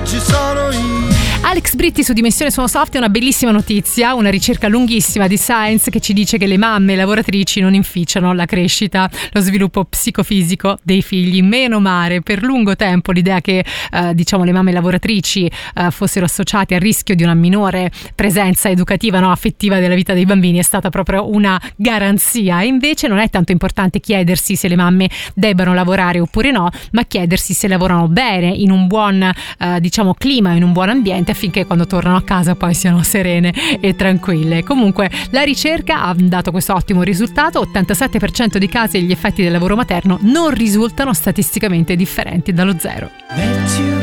oggi sono io. Alex Britti su Dimensione Suono Soft è una bellissima notizia, una ricerca lunghissima di Science che ci dice che le mamme lavoratrici non inficiano la crescita, lo sviluppo psicofisico dei figli. Meno male, per lungo tempo l'idea che le mamme lavoratrici fossero associate al rischio di una minore presenza educativa, affettiva della vita dei bambini è stata proprio una garanzia. E invece non è tanto importante chiedersi se le mamme debbano lavorare oppure no, ma chiedersi se lavorano bene, in un buon clima, in un buon ambiente, affinché quando tornano a casa poi siano serene e tranquille. Comunque la ricerca ha dato questo ottimo risultato: 87% dei casi gli effetti del lavoro materno non risultano statisticamente differenti dallo zero.